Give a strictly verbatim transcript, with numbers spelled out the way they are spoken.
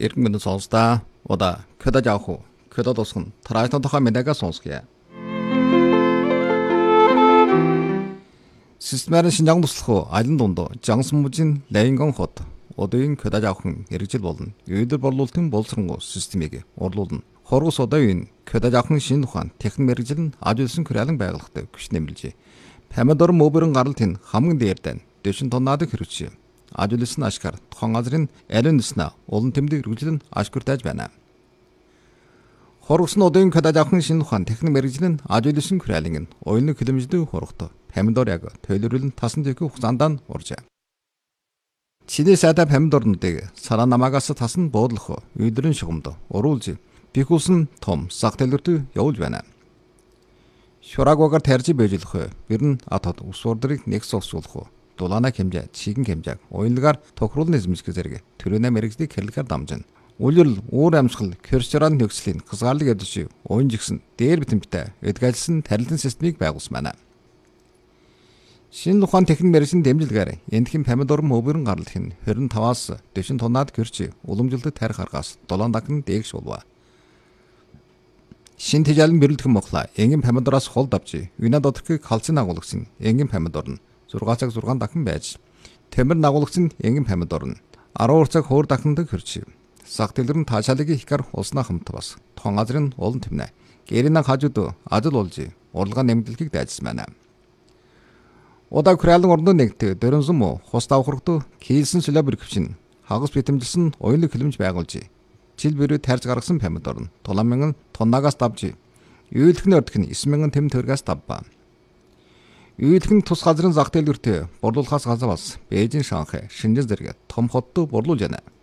Иргэн мэдэн сонсдаа. Удаа көдөж авах уу? Көдөд усгын тараажны тухай мэдэгээ сонсгоё. Системээр шинжаан туслах уу? Айлын дундуу Жансан мужийн Лайнгон хот одын көдөж авахын хэрэгжил болно. Үйдэр борлуулалтын боловсронгуй системийг урлуулна. Хоргос одын көдөж авахын шинэ ухаан техник мэргэжил нь ажигласан күрэлэн байгууллагатай күш нэмэлжээ. Помидор мөбөрөн гаралт нь хамгийн дээрдэн дэшин тоннаад хэрэгжиж. Ажигласан ашгаар тухайн газрын ариун нэснэ улан тэмдэг хэрэгжил нь ашгүртэж байна. Хоргос нь одын көдөж авахын шинэ ухаан техник мэргэжил нь ажигласан күрэлэн нь оюуны хөлөмжлөг хоргото. Помидор яг төлөвлөрөл тасан дэхүү хугацаанд нь уржээ. Чиний сайда помидорнуудыг сараа намаагаас тасан буудлах үйдрэн шугамд уруулж бихүүлсэн том сах төлөвлөртөд явуулж байна. Шураагаагаар тарьж бэжлэх бэр нь атод ус урдрыг нэгс усуулах дулаана хэмжээ чигэн хэмжээг уянлагаар тохируулны эзэмших зэрэг төрөнө мэрэгжлийг хэрлэхээр дамжина. Үлрэл уур амьсгал кэрчран нөхцөлийн хязгаарлаг ядаж уян жигсэн дээр битэмжтэй эдгэлсэн тарилтын системийг байгуулсан байна. Шинэ ухаан техник мэргэжлийн дэмжлэгээр эндхийн помидор мөбөрөн гаралх нь двадцать таваас дэшин тоннаад гэрч уламжлалт тарих аргаас долоон дахин дээгш болов. Шинэ тэжээлэн бэрэлдэх мохла энгийн помидороос хол давж вина доторхыг калцин агуулгасан энгийн помидор нь сix цаг six дахин байж темир агуулгасан энгийн помидор нь twelve цаг хоёр дахин хөрч сах дэлгэр нь таашаалыг ихгэр улснаа хамт бас тоон газрын олон тэмнэ гэрийн хажууд ажил болж урлагаа нэмэгдэлхийг дайжсан байна. Удаа күрэлэн ордон нэгт дөрөнсөн мө хус давхрагт хийлсэн сүлээ бүрхвчин хагас битэмжилсэн уянлаг хөлөмж байгуулж жил бэрүү тарьж гаргасан помидор нь seven thousand тоннагаас давж үйлдэх өрдөх нь nine thousand тэм төгрөгөөс давбаа. Үйлдэх нь тус газрын зах дэлгүүртээ борлуулахаас газар бас Бээжин, Шанхай, Шинжэн зэрэг том хотод борлуулж байна.